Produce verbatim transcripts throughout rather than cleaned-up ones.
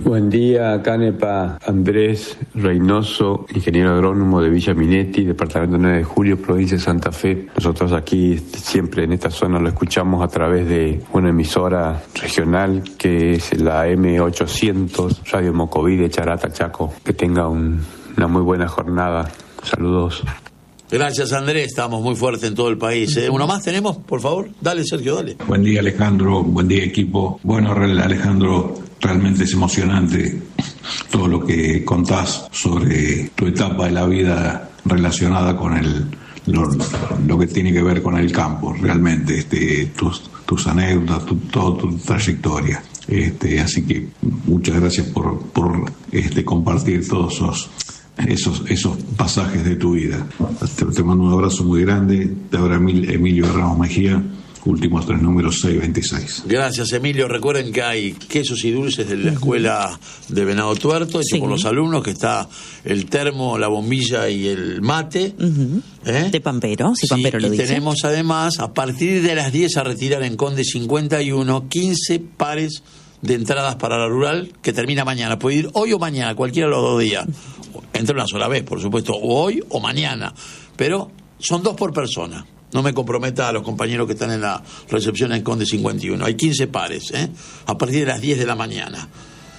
Buen día, Canepa. Andrés Reynoso, ingeniero agrónomo de Villa Minetti, departamento nueve de Julio, provincia de Santa Fe. Nosotros aquí siempre en esta zona lo escuchamos a través de una emisora regional que es la eme ochocientos, Radio Mocoví de Charata, Chaco. Que tenga un, una muy buena jornada. Saludos. Gracias, Andrés. Estamos muy fuertes en todo el país. ¿eh? ¿Uno más tenemos, por favor? Dale, Sergio, dale. Buen día, Alejandro. Buen día, equipo. Bueno, Alejandro, realmente es emocionante todo lo que contás sobre tu etapa de la vida relacionada con el lo, lo que tiene que ver con el campo. Realmente, este, tus, tus anécdotas, tu, toda tu trayectoria. Este, así que muchas gracias por, por este, compartir todos esos esos esos pasajes de tu vida. Te, te mando un abrazo muy grande. Te habla Emilio Ramos Mejía, últimos tres números seiscientos veintiséis. Gracias, Emilio. Recuerden que hay quesos y dulces de la escuela de Venado Tuerto, hecho sí. por los alumnos, que está el termo, la bombilla y el mate. Uh-huh. ¿Eh? De Pampero, si sí, Pampero lo y dice. Tenemos además, a partir de las diez, a retirar en Conde cincuenta y uno, quince pares de entradas para la rural, que termina mañana. Puede ir hoy o mañana, cualquiera de los dos días. Entra una sola vez, por supuesto, o hoy o mañana. Pero son dos por persona. No me comprometa a los compañeros que están en la recepción en Conde cincuenta y uno. Hay quince pares, ¿eh? A partir de las diez de la mañana.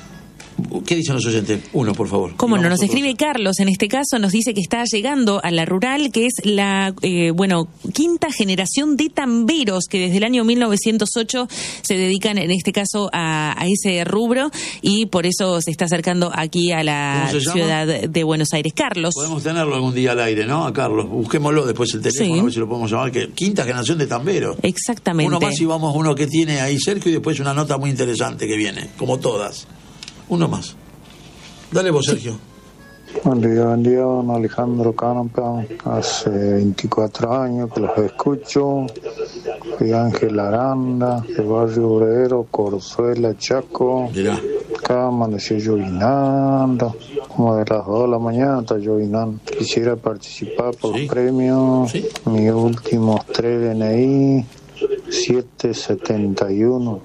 ¿Qué dicen los oyentes? Uno, por favor. ¿Cómo no? Nos escribe Carlos, en este caso nos dice que está llegando a la rural, que es la, eh, bueno, quinta generación de tamberos que desde el año mil novecientos ocho se dedican, en este caso, a, a ese rubro, y por eso se está acercando aquí a la ciudad de Buenos Aires. Carlos. Podemos tenerlo algún día al aire, ¿no? A Carlos. Busquémoslo después el teléfono, sí. a ver si lo podemos llamar. Que quinta generación de tamberos. Exactamente. Uno más y vamos uno que tiene ahí Sergio, y después una nota muy interesante que viene, como todas. Uno más. Dale vos, Sergio. Buen día, buen día, don Alejandro Canepa. Hace veinticuatro años que los escucho. Soy Ángel Aranda, de Barrio Obrero, Corzuela, Chaco. Mirá. Acá amaneció llovinando. Como de las dos de la mañana está llovinando. Quisiera participar por ¿Sí? premio. ¿Sí? Mis últimos tres D N I, siete setenta y uno.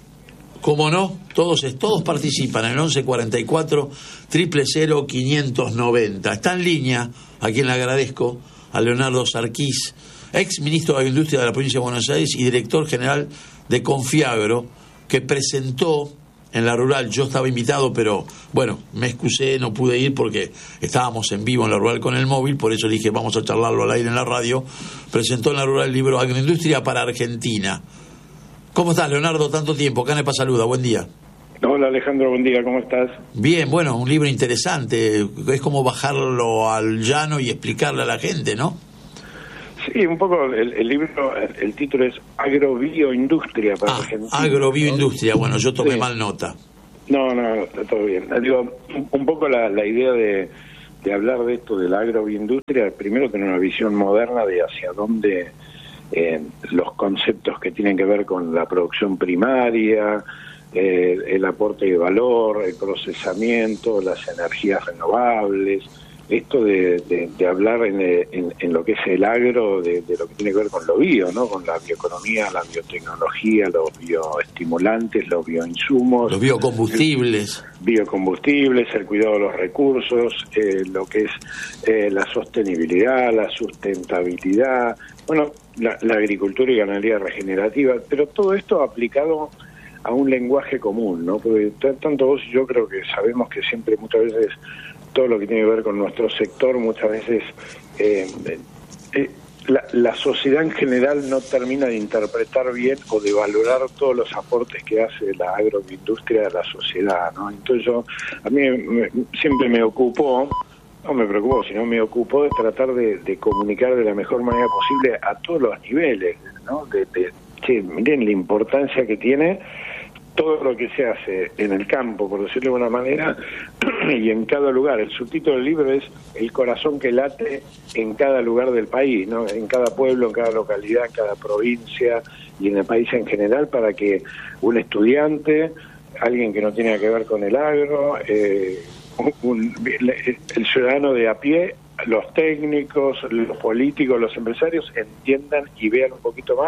¿Cómo no? Todos, todos participan en el once cuarenta y cuatro, cero cero cero, quinientos noventa. Está en línea, a quien le agradezco, a Leonardo Sarquís, ex ministro de Agroindustria de la provincia de Buenos Aires y director general de Confiagro, que presentó en la rural. Yo estaba invitado, pero bueno, me excusé, no pude ir porque estábamos en vivo en la rural con el móvil, por eso dije vamos a charlarlo al aire en la radio. Presentó en la rural el libro Agroindustria para Argentina. ¿Cómo estás, Leonardo? Tanto tiempo. Canepa saluda. Buen día. Hola, Alejandro. Buen día. ¿Cómo estás? Bien, bueno, un libro interesante. Es como bajarlo al llano y explicarle a la gente, ¿no? Sí, un poco. El, el libro, el título es Agrobioindustria para ah, Argentina. Agrobioindustria. Bueno, yo tomé sí. mal nota. No, no, no, está todo bien. Digo, un poco la, la idea de, de hablar de esto de la agrobioindustria, primero tener una visión moderna de hacia dónde... Eh, los conceptos que tienen que ver con la producción primaria, eh, el aporte de valor, el procesamiento, las energías renovables, esto de, de, de hablar en, en, en lo que es el agro, de, de lo que tiene que ver con lo bio, ¿no? Con la bioeconomía, la biotecnología, los bioestimulantes, los bioinsumos, los biocombustibles, biocombustibles, el cuidado de los recursos, eh, lo que es eh, la sostenibilidad, la sustentabilidad, bueno, la, la agricultura y ganadería regenerativa, pero todo esto aplicado a un lenguaje común, ¿no? Porque t- tanto vos y yo creo que sabemos que siempre, muchas veces, todo lo que tiene que ver con nuestro sector, muchas veces eh, eh, la, la sociedad en general no termina de interpretar bien o de valorar todos los aportes que hace la agroindustria a la sociedad, ¿no? Entonces yo, a mí me, siempre me ocupó, no me preocupó, sino me ocupó de tratar de, de comunicar de la mejor manera posible a todos los niveles, ¿no? De, de, che, miren la importancia que tiene todo lo que se hace en el campo, por decirlo de una manera, y en cada lugar. El subtítulo del libro es El corazón que late en cada lugar del país, ¿no? En cada pueblo, en cada localidad, en cada provincia y en el país en general, para que un estudiante, alguien que no tiene que ver con el agro, eh, un, el ciudadano de a pie, los técnicos, los políticos, los empresarios entiendan y vean un poquito más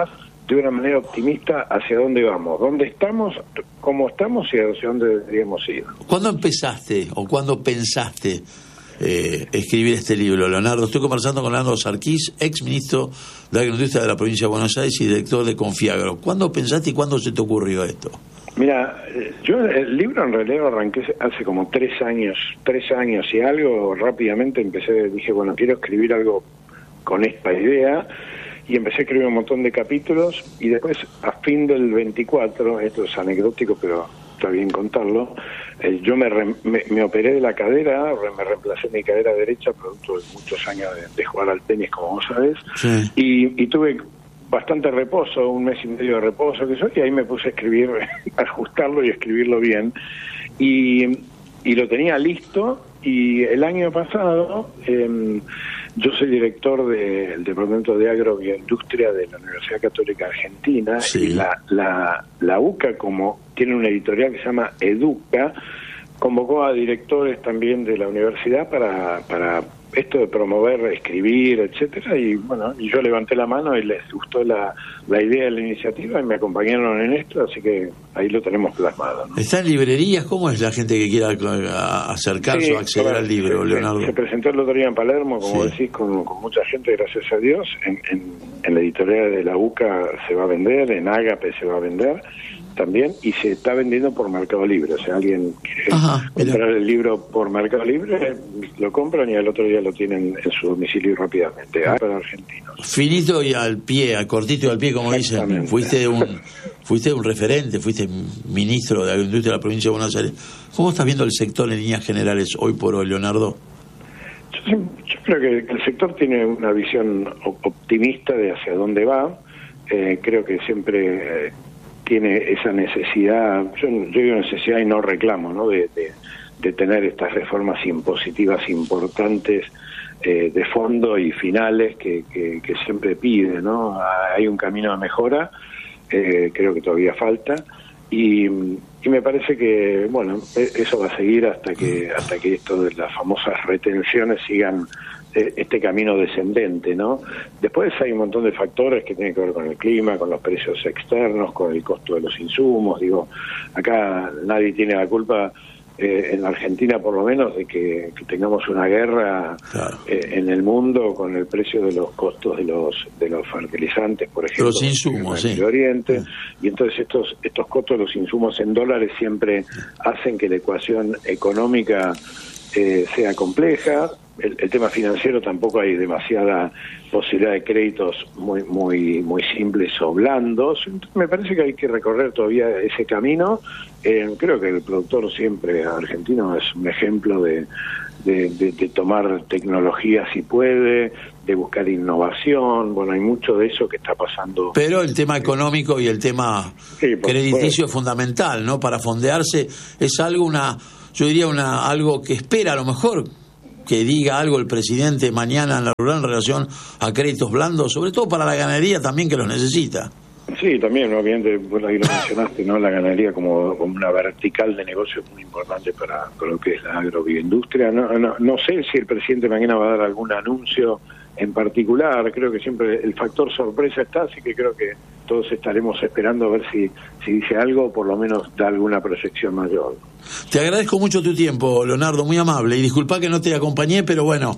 de una manera optimista hacia dónde vamos, dónde estamos, cómo estamos y hacia dónde deberíamos ir. ¿Cuándo empezaste o cuándo pensaste eh, escribir este libro, Leonardo? Estoy conversando con Leonardo Sarquís, ex ministro de Agroindustria de la provincia de Buenos Aires y director de Confiagro. ¿Cuándo pensaste y cuándo se te ocurrió esto? Mira, yo el libro en realidad arranqué hace como tres años, tres años y algo. Rápidamente empecé, dije, bueno, quiero escribir algo con esta idea, y empecé a escribir un montón de capítulos, y después, a fin del veinticuatro, esto es anecdótico, pero está bien contarlo, eh, yo me, re, me, me operé de la cadera, re, me reemplacé mi cadera derecha, producto de muchos años de, de jugar al tenis, como vos sabés, sí. y, y tuve bastante reposo, un mes y medio de reposo, que soy, y ahí me puse a escribir, a ajustarlo y escribirlo bien, y, y lo tenía listo, y el año pasado, eh, yo soy director del Departamento de Agroindustria de la Universidad Católica Argentina, sí. y la, la, la U C A, como tiene una editorial que se llama Educa, convocó a directores también de la universidad para, para esto de promover, escribir, etcétera, y bueno, y yo levanté la mano y les gustó la, la idea de la iniciativa y me acompañaron en esto, así que ahí lo tenemos plasmado, ¿no? ¿Está en librerías? ¿Cómo es la gente que quiera acercarse sí, o acceder claro, al libro, se, Leonardo? Se presentó el otro día en Palermo, como sí. decís, con, con mucha gente, gracias a Dios. En, en, en la editorial de la U C A se va a vender, en Ágape se va a vender también, y se está vendiendo por Mercado Libre. O sea, alguien quiere Ajá, comprar el libro por Mercado Libre, lo compran y al otro día lo tienen en su domicilio rápidamente. Ah, para argentinos. Finito y al pie, al cortito y al pie, como dicen. Fuiste un fuiste un referente, fuiste ministro de Agroindustria de la provincia de Buenos Aires. ¿Cómo estás viendo el sector en líneas generales hoy por hoy, Leonardo? Yo, yo creo que el sector tiene una visión optimista de hacia dónde va. Eh, creo que siempre... Eh, tiene esa necesidad, yo, yo digo necesidad y no reclamo, ¿no? De, de, de tener estas reformas impositivas importantes eh, de fondo y finales que, que, que siempre pide, ¿no? Hay un camino de mejora, eh, creo que todavía falta, y, y me parece que, bueno, eso va a seguir hasta que hasta que esto de las famosas retenciones sigan este camino descendente, ¿no? Después hay un montón de factores que tienen que ver con el clima, con los precios externos, con el costo de los insumos. Digo, acá nadie tiene la culpa, eh, en Argentina por lo menos, de que, que tengamos una guerra claro. eh, en el mundo con el precio de los costos de los de los fertilizantes, por ejemplo, los insumos, en el sí. Oriente, sí. y entonces estos estos costos de los insumos en dólares siempre hacen que la ecuación económica eh, sea compleja. El, el tema financiero tampoco hay demasiada posibilidad de créditos muy muy muy simples o blandos. Entonces, me parece que hay que recorrer todavía ese camino. Eh, creo que el productor siempre argentino es un ejemplo de, de, de, de tomar tecnología si puede, de buscar innovación. Bueno, hay mucho de eso que está pasando. Pero el tema económico y el tema sí, crediticio es fundamental, ¿no? Para fondearse es algo, una yo diría una algo que espera a lo mejor que diga algo el presidente mañana en la rural en relación a créditos blandos, sobre todo para la ganadería también, que los necesita. Sí, también, obviamente, vos ahí lo mencionaste, ¿no? La ganadería como, como una vertical de negocio muy importante para, para lo que es la agroindustria. No, no, no sé si el presidente mañana va a dar algún anuncio en particular, creo que siempre el factor sorpresa está, así que creo que todos estaremos esperando a ver si, si dice algo o por lo menos da alguna proyección mayor. Te agradezco mucho tu tiempo, Leonardo, muy amable, y disculpa que no te acompañé, pero bueno,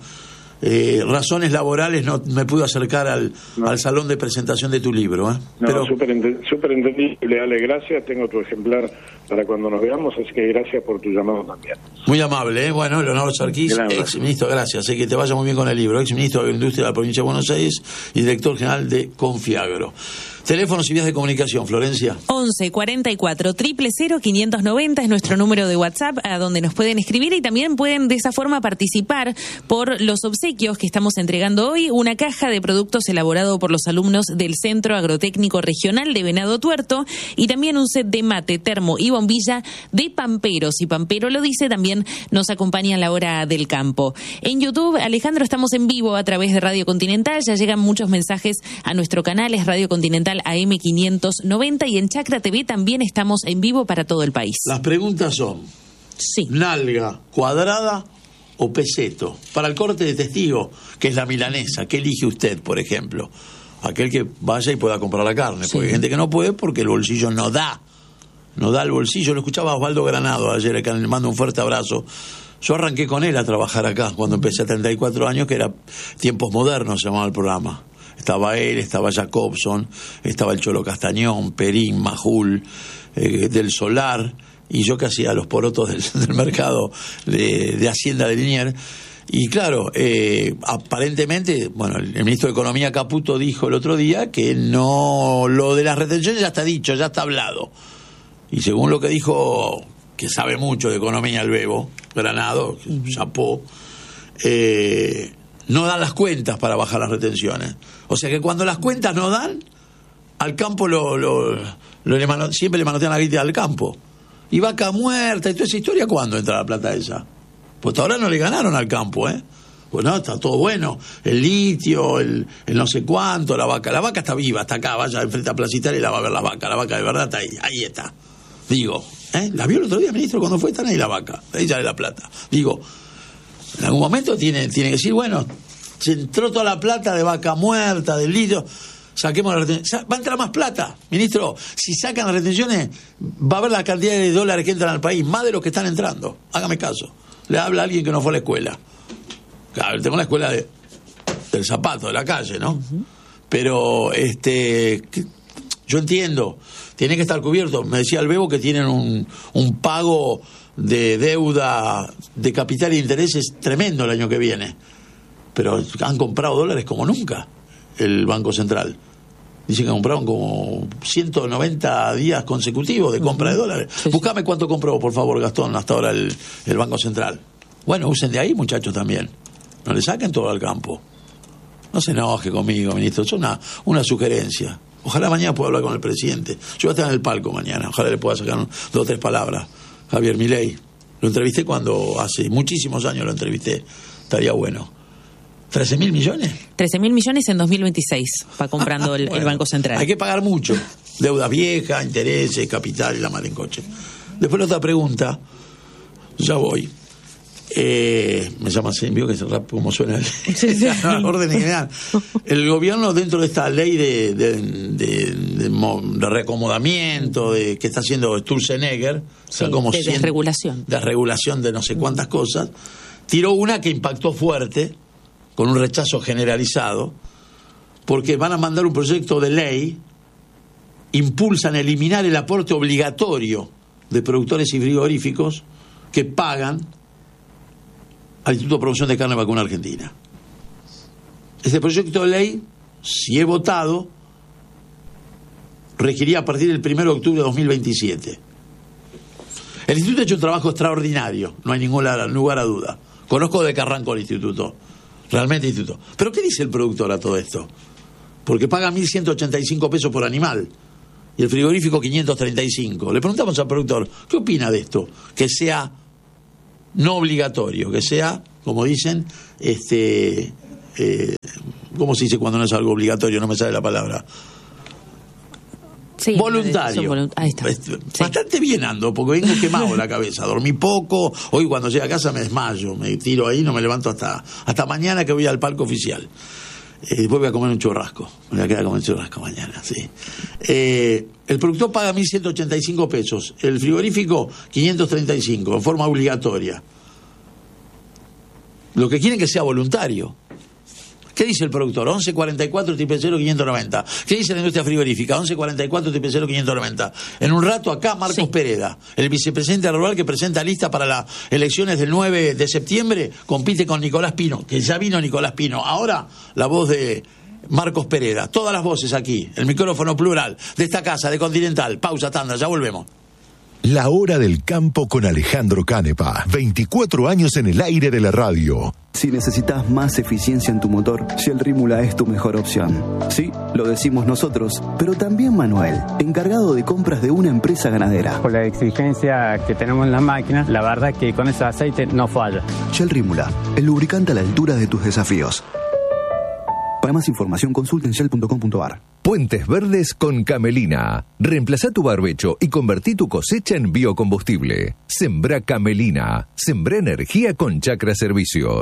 eh, razones laborales no me pude acercar al, no. al salón de presentación de tu libro. ¿eh? No, pero... súper ent- entendible, Ale, gracias, tengo tu ejemplar para cuando nos veamos, así que gracias por tu llamado también. Muy amable, ¿eh? Bueno, Leonardo Sarquís, ex ministro, gracias, así que te vaya muy bien con el libro, ex ministro de Agroindustria de la provincia de Buenos Aires y director general de Confiagro. Teléfonos y vías de comunicación, Florencia. once cuarenta y cuatro, cero cero cero, quinientos noventa es nuestro número de WhatsApp, a donde nos pueden escribir y también pueden de esa forma participar por los obsequios que estamos entregando hoy. Una caja de productos elaborado por los alumnos del Centro Agrotécnico Regional de Venado Tuerto y también un set de mate, termo y bombilla de Pamperos. Y Pampero lo dice, también nos acompaña en la hora del campo. En YouTube, Alejandro, estamos en vivo a través de Radio Continental. Ya llegan muchos mensajes a nuestro canal, es Radio Continental A M quinientos noventa, y en Chacra T V también estamos en vivo para todo el país. Las preguntas son: sí. ¿nalga cuadrada o peseto? Para el corte de testigo, que es la milanesa, ¿qué elige usted, por ejemplo? aquel que vaya y pueda comprar la carne, sí. Porque hay gente que no puede porque el bolsillo no da, no da el bolsillo. Lo escuchaba a Osvaldo Granado ayer, acá le mando un fuerte abrazo. Yo arranqué con él a trabajar acá cuando empecé a treinta y cuatro años, que era Tiempos Modernos, se llamaba el programa. Estaba él, estaba Jacobson, estaba el Cholo Castañón, Perín, Majul, eh, del Solar, y yo que hacía los porotos del, del mercado de, de Hacienda de Liniers. Y claro, eh, aparentemente, bueno, el, el ministro de Economía Caputo dijo el otro día que no, lo de las retenciones ya está dicho, ya está hablado. Y según lo que dijo, que sabe mucho de economía el Bebo Granado, chapó, eh, no dan las cuentas para bajar las retenciones. O sea que cuando las cuentas no dan, al campo lo, lo, lo le mano, siempre le manotean la guita al campo. Y vaca muerta y toda esa historia, ¿cuándo entra la plata esa? Pues ahora no le ganaron al campo, ¿eh? Pues no, está todo bueno. El litio, el, el no sé cuánto, la vaca. La vaca está viva, está acá, vaya enfrente a Plaza Italia y la va a ver la vaca. La vaca de verdad está ahí, ahí está. Digo, ¿eh? ¿La vio el otro día, ministro, cuando fue? Están ahí la vaca, ahí sale la plata. Digo, en algún momento tiene, tiene que decir, bueno, se entró toda la plata de vaca muerta, del litio, saquemos la retención. Va a entrar más plata, ministro. Si sacan las retenciones, va a haber la cantidad de dólares que entran al país, más de los que están entrando. Hágame caso. Le habla a alguien que no fue a la escuela. Claro, tengo la escuela de, del zapato, de la calle, ¿no? Uh-huh. Pero, este, yo entiendo, tiene que estar cubierto. Me decía el Bebo que tienen un, un pago de deuda, de capital e intereses tremendo el año que viene. Pero han comprado dólares como nunca el Banco Central. Dicen que compraron como ciento noventa días consecutivos de compra de dólares. Sí, sí. Buscame cuánto compró, por favor, Gastón, hasta ahora el, el Banco Central. Bueno, usen de ahí, muchachos, también. No le saquen todo al campo. No se enoje conmigo, ministro. Es una, una sugerencia. Ojalá mañana pueda hablar con el presidente. Yo voy a estar en el palco mañana. Ojalá le pueda sacar un, dos o tres palabras. Javier Milei. Lo entrevisté cuando hace muchísimos años lo entrevisté. Estaría bueno. ¿trece mil millones? trece mil millones en dos mil veintiséis va comprando el, bueno, el Banco Central. Hay que pagar mucho. Deuda vieja, intereses, capital y la mala en coche. Después la otra pregunta, ya voy. Eh, me llama así, vio que se rap, como suena el, sí, sí. la orden general. El gobierno, dentro de esta ley de, de, de, de, de reacomodamiento de, que está haciendo Sturzenegger, sí, o sea, como de desregulación. De regulación de no sé cuántas cosas, tiró una que impactó fuerte, con un rechazo generalizado, porque van a mandar un proyecto de ley, impulsan eliminar el aporte obligatorio de productores y frigoríficos que pagan al Instituto de Promoción de Carne Vacuna Argentina. Este proyecto de ley, si es votado, regiría a partir del primero de octubre de dos mil veintisiete. El Instituto ha hecho un trabajo extraordinario, no hay ningún lugar a duda. Conozco de que arrancó el Instituto. Realmente instituto. ¿Pero qué dice el productor a todo esto? Porque paga mil ciento ochenta y cinco pesos por animal y el frigorífico quinientos treinta y cinco. Le preguntamos al productor, ¿qué opina de esto? Que sea no obligatorio, que sea, como dicen, este, eh, ¿cómo se dice cuando no es algo obligatorio? No me sale la palabra. Sí, voluntario. Volunt- Ahí está. Bastante sí. Bien ando, porque vengo quemado la cabeza. Dormí poco. Hoy cuando llego a casa me desmayo. Me tiro ahí, no me levanto hasta hasta mañana que voy al palco oficial. Eh, después voy a comer un churrasco. Me voy a quedar a comer un churrasco mañana, sí. Eh, el productor paga mil ciento ochenta y cinco pesos. El frigorífico, quinientos treinta y cinco, en forma obligatoria. Lo que quieren que sea voluntario. ¿Qué dice el productor? once cuarenta y cuatro, triple cero, quinientos noventa. ¿Qué dice la industria frigorífica? once cuarenta y cuatro, triple cero, quinientos noventa. En un rato acá, Marcos sí. Pereda, el vicepresidente rural que presenta lista para las elecciones del nueve de septiembre, compite con Nicolás Pino, que ya vino Nicolás Pino. Ahora, la voz de Marcos Pereda. Todas las voces aquí, el micrófono plural de esta casa, de Continental. Pausa, tanda, ya volvemos. La Hora del Campo con Alejandro Canepa. veinticuatro años en el aire de la radio. Si necesitas más eficiencia en tu motor, Shell Rímula es tu mejor opción. Sí, lo decimos nosotros, pero también Manuel, encargado de compras de una empresa ganadera. Por la exigencia que tenemos en las máquinas, la verdad que con ese aceite no falla. Shell Rímula, el lubricante a la altura de tus desafíos. Para más información, consulta en shell punto com punto a r. Puentes Verdes con Camelina. Reemplazá tu barbecho y convertí tu cosecha en biocombustible. Sembrá Camelina. Sembrá energía con Chacra Servicios.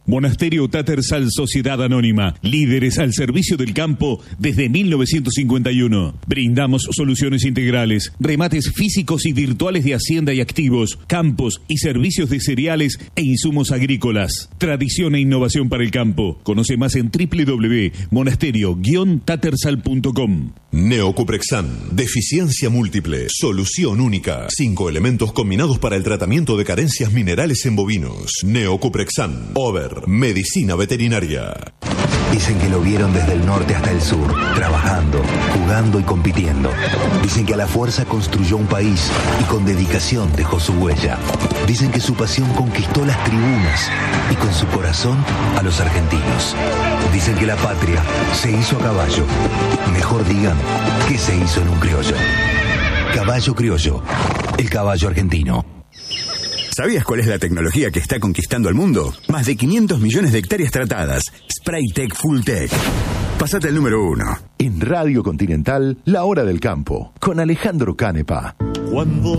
Monasterio Tattersall Sociedad Anónima, líderes al servicio del campo desde mil novecientos cincuenta y uno. Brindamos soluciones integrales, remates físicos y virtuales de hacienda y activos, campos y servicios de cereales e insumos agrícolas. Tradición e innovación para el campo. Conoce más en doble u doble u doble u punto monasterio guion tattersall punto com. Neocuprexan, deficiencia múltiple, solución única. Cinco elementos combinados para el tratamiento de carencias minerales en bovinos. Neocuprexan, Over, medicina veterinaria. Dicen que lo vieron desde el norte hasta el sur, trabajando, jugando y compitiendo. Dicen que a la fuerza construyó un país y con dedicación dejó su huella. Dicen que su pasión conquistó las tribunas y con su corazón a los argentinos. Dicen que la patria se hizo a caballo. Mejor digan que se hizo en un criollo. Caballo criollo, el caballo argentino. ¿Sabías cuál es la tecnología que está conquistando el mundo? Más de quinientos millones de hectáreas tratadas. Spraytec Fulltech. Pasate el número uno. En Radio Continental, La Hora del Campo, con Alejandro Canepa. Cuando